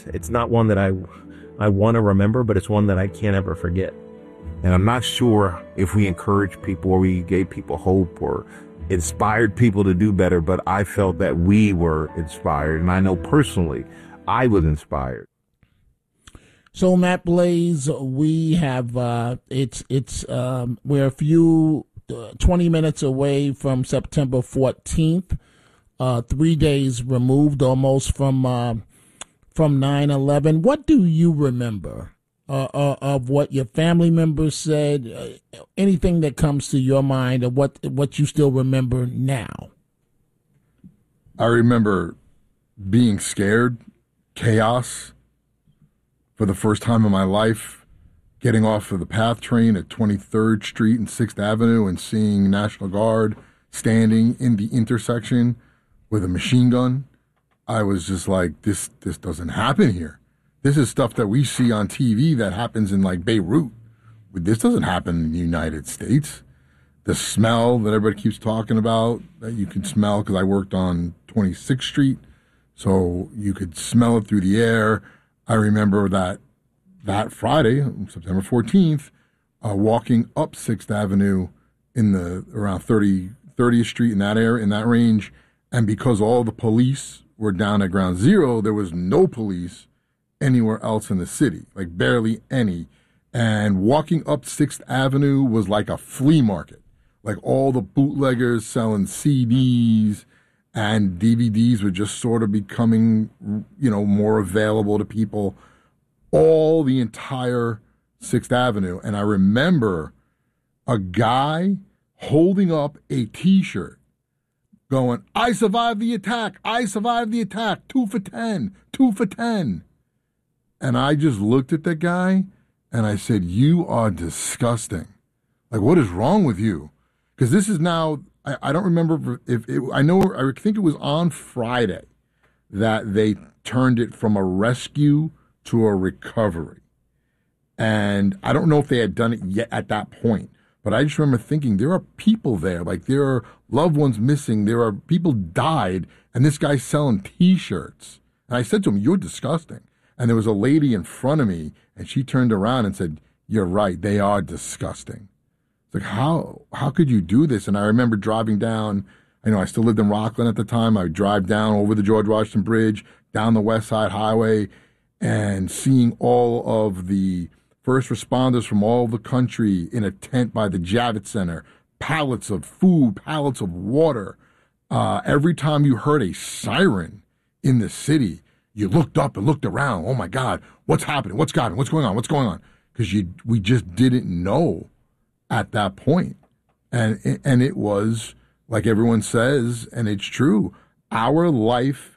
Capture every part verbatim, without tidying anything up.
it's it's not one that I I want to remember, but it's one that I can't ever forget. And I'm not sure if we encouraged people or we gave people hope or inspired people to do better, but I felt that we were inspired. And I know personally I was inspired. So, Matt Blaze, we have, uh, it's, it's, um, we're a few, uh, twenty minutes away from September fourteenth, uh, three days removed almost from, uh, from nine eleven. What do you remember? Uh, uh, of what your family members said, uh, anything that comes to your mind of what what you still remember now? I remember being scared, chaos for the first time in my life, getting off of the PATH train at twenty-third Street and sixth Avenue and seeing National Guard standing in the intersection with a machine gun. I was just like, this this doesn't happen here. This is stuff that we see on T V that happens in like Beirut. This doesn't happen in the United States. The smell that everybody keeps talking about, that you can smell, because I worked on twenty-sixth Street, so you could smell it through the air. I remember that that Friday, September fourteenth, uh, walking up sixth Avenue in the around thirtieth Street in that area, in that range, and because all the police were down at Ground Zero, there was no police anywhere else in the city, like barely any. And walking up sixth Avenue was like a flea market. Like all the bootleggers selling C Ds and D V Ds were just sort of becoming, you know, more available to people. All the entire sixth Avenue. And I remember a guy holding up a T-shirt going, I survived the attack, I survived the attack, two for ten, two for ten. And I just looked at that guy and I said, you are disgusting. Like, what is wrong with you? Because this is now, I, I don't remember if it, I know, I think it was on Friday that they turned it from a rescue to a recovery. And I don't know if they had done it yet at that point, but I just remember thinking there are people there, like there are loved ones missing, there are people died, and this guy's selling T-shirts. And I said to him, you're disgusting. And there was a lady in front of me, and she turned around and said, you're right, they are disgusting. It's like, how how could you do this? And I remember driving down, I know I still lived in Rockland at the time, I would drive down over the George Washington Bridge, down the West Side Highway, and seeing all of the first responders from all over the country in a tent by the Javits Center, pallets of food, pallets of water. Uh, every time you heard a siren in the city, you looked up and looked around. Oh my God, what's happening? What's happening? What's going on? What's going on? Because you, we just didn't know at that point. And, and it was, like everyone says, and it's true, our life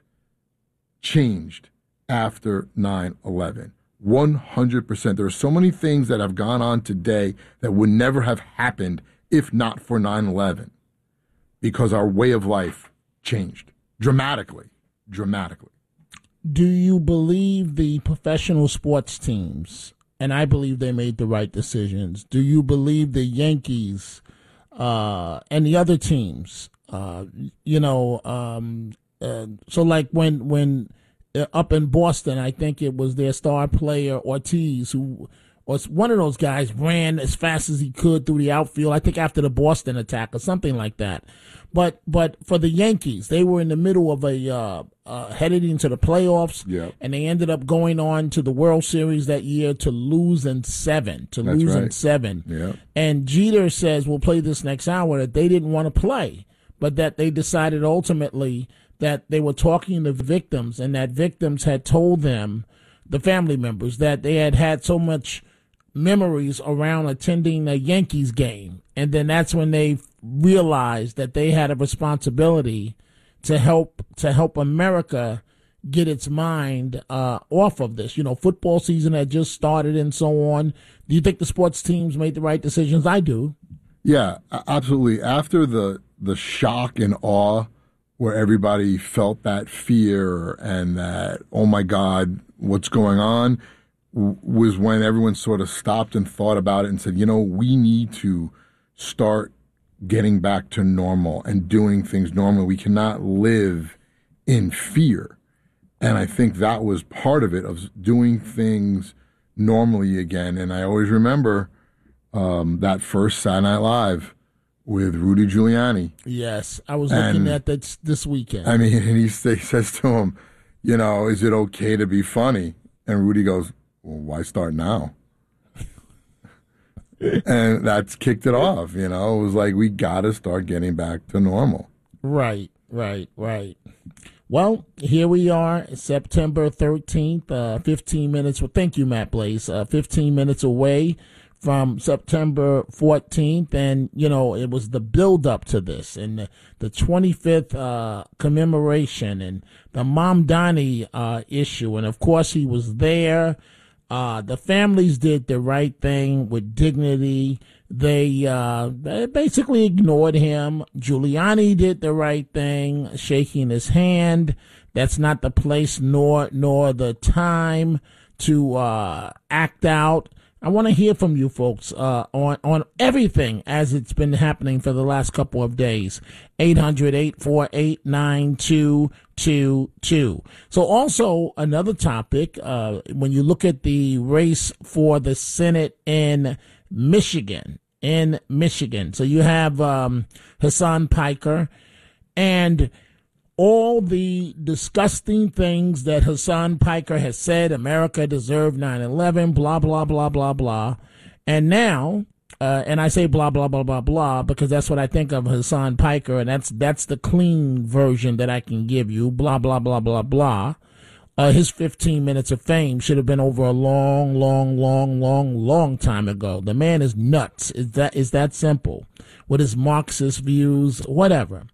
changed after nine eleven. one hundred percent. There are so many things that have gone on today that would never have happened if not for nine eleven, because our way of life changed dramatically, dramatically. Do you believe the professional sports teams, and I believe they made the right decisions, do you believe the Yankees uh, and the other teams, uh, you know, um, uh, so like when when uh, up in Boston, I think it was their star player Ortiz, who was one of those guys, ran as fast as he could through the outfield, I think after the Boston attack or something like that. But but for the Yankees, they were in the middle of a uh, uh, headed into the playoffs, yep. and they ended up going on to the World Series that year to lose in seven, to That's lose right. in seven. Yep. And Jeter says, we'll play this next hour, that they didn't want to play, but that they decided ultimately that they were talking to victims, and that victims had told them, the family members, that they had had so much memories around attending a Yankees game. And then that's when they realized that they had a responsibility to help to help America get its mind uh, off of this. You know, football season had just started and so on. Do you think the sports teams made the right decisions? I do. Yeah, absolutely. After the the shock and awe where everybody felt that fear and that, oh my God, what's going on, was when everyone sort of stopped and thought about it and said, you know, we need to start getting back to normal and doing things normally. We cannot live in fear. And I think that was part of it, of doing things normally again. And I always remember um, that first Saturday Night Live with Rudy Giuliani. Yes, I was And, looking at that this weekend. I mean, and he, say, says to him, you know, is it okay to be funny? And Rudy goes, well, why start now? And that's kicked it off, you know. It was like, we got to start getting back to normal. Right, right, right. Well, here we are, September thirteenth, uh, fifteen minutes. Well, thank you, Matt Blaze. Uh, fifteen minutes away from September fourteenth. And, you know, it was the build up to this and the, the twenty-fifth uh, commemoration and the Mamdani uh, issue. And, of course, he was there. Uh, the families did the right thing with dignity. They, uh, they basically ignored him. Giuliani did the right thing, shaking his hand. That's not the place nor nor the time to uh, act out. I want to hear from you folks uh, on, on everything as it's been happening for the last couple of days. eight hundred, eight four eight, nine two two two. So also another topic, uh, when you look at the race for the Senate in Michigan, in Michigan. So you have um, Hassan Piker and all the disgusting things that Hassan Piker has said. America deserved nine eleven, blah, blah, blah, blah, blah. And now, uh, and I say blah, blah, blah, blah, blah, because that's what I think of Hassan Piker, and that's that's the clean version that I can give you, blah, blah, blah, blah, blah. Uh, his fifteen minutes of fame should have been over a long, long, long, long, long time ago. The man is nuts. Is that is that simple? With his Marxist views, whatever.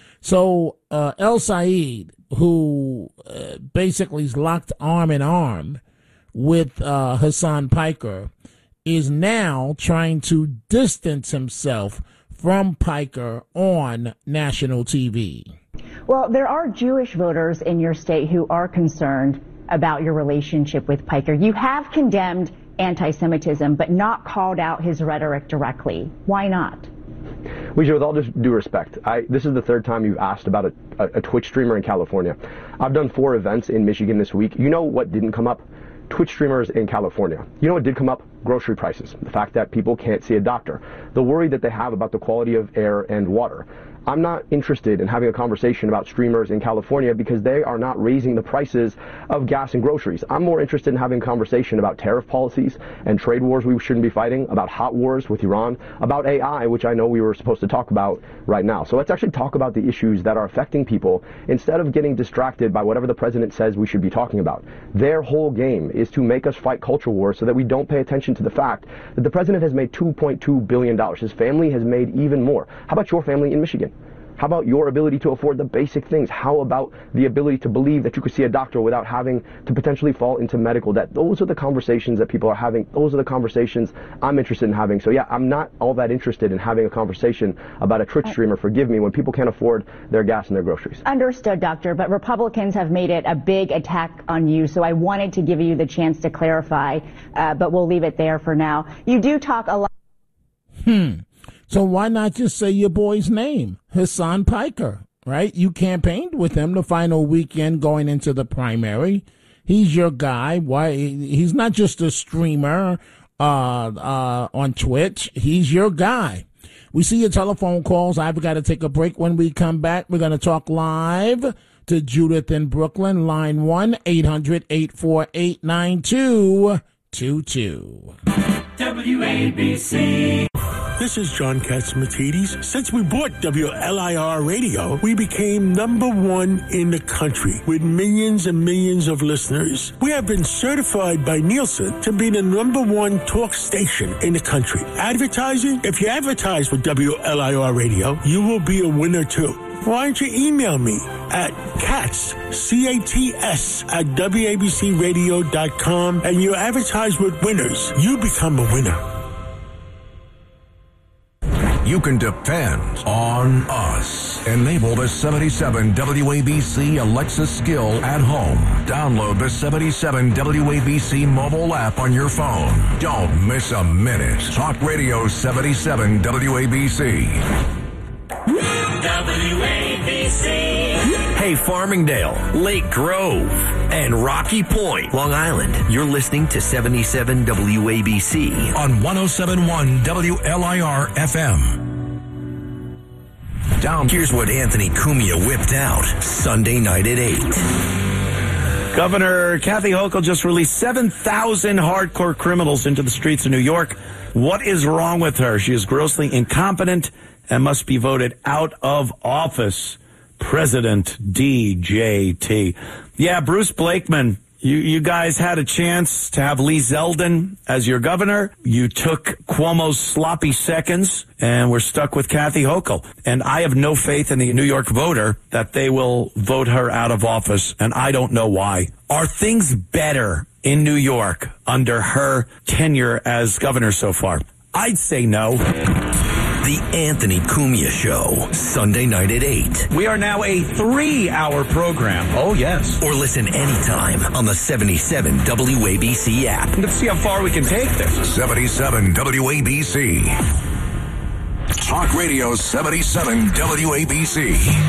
So uh, El Said, who uh, basically is locked arm in arm with uh, Hassan Piker, is now trying to distance himself from Piker on national T V. Well, there are Jewish voters in your state who are concerned about your relationship with Piker. You have condemned anti-Semitism, but not called out his rhetoric directly. Why not? Weijia, with all due respect, I, this is the third time you've asked about a, a, a Twitch streamer in California. I've done four events in Michigan this week. You know what didn't come up? Twitch streamers in California. You know what did come up? Grocery prices. The fact that people can't see a doctor. The worry that they have about the quality of air and water. I'm not interested in having a conversation about streamers in California because they are not raising the prices of gas and groceries. I'm more interested in having a conversation about tariff policies and trade wars we shouldn't be fighting, about hot wars with Iran, about A I, which I know we were supposed to talk about right now. So let's actually talk about the issues that are affecting people instead of getting distracted by whatever the president says we should be talking about. Their whole game is to make us fight culture wars so that we don't pay attention to the fact that the president has made two point two billion dollars. His family has made even more. How about your family in Michigan? How about your ability to afford the basic things? How about the ability to believe that you could see a doctor without having to potentially fall into medical debt? Those are the conversations that people are having. Those are the conversations I'm interested in having. So yeah, I'm not all that interested in having a conversation about a Twitch streamer, forgive me, when people can't afford their gas and their groceries. Understood, Doctor, but Republicans have made it a big attack on you, so I wanted to give you the chance to clarify, uh, but we'll leave it there for now. You do talk a lot. Hmm. So why not just say your boy's name, Hassan Piker, right? You campaigned with him the final weekend going into the primary. He's your guy. Why? He's not just a streamer uh, uh, on Twitch. He's your guy. We see your telephone calls. I've got to take a break. When we come back, we're going to talk live to Judith in Brooklyn. Line one, eight hundred, eight four eight, nine two two two. W A B C. This is John Catsimatidis. Since we bought W L I R Radio, we became number one in the country with millions and millions of listeners. We have been certified by Nielsen to be the number one talk station in the country. Advertising? If you advertise with W L I R Radio, you will be a winner too. Why don't you email me at cats, C A T S, at W A B C radio dot com and you advertise with winners. You become a winner. You can depend on us. Enable the seventy-seven W A B C Alexa skill at home. Download the seventy-seven W A B C mobile app on your phone. Don't miss a minute. Talk Radio seventy-seven W A B C. W A B C. Hey, Farmingdale, Lake Grove, and Rocky Point, Long Island. You're listening to seventy-seven W A B C on one oh seven point one W L I R F M. Down. Here's what Anthony Cumia whipped out Sunday night at eight. Governor Kathy Hochul just released seven thousand hardcore criminals into the streets of New York. What is wrong with her? She is grossly incompetent and must be voted out of office. President D J T. Yeah, Bruce Blakeman, you, you guys had a chance to have Lee Zeldin as your governor. You took Cuomo's sloppy seconds, and we're stuck with Kathy Hochul. And I have no faith in the New York voter that they will vote her out of office, and I don't know why. Are things better in New York under her tenure as governor so far? I'd say no. The Anthony Cumia Show, Sunday night at eight. We are now a three-hour program. Oh, yes. Or listen anytime on the seventy-seven W A B C app. Let's see how far we can take this. seventy-seven W A B C. Talk Radio seventy-seven W A B C.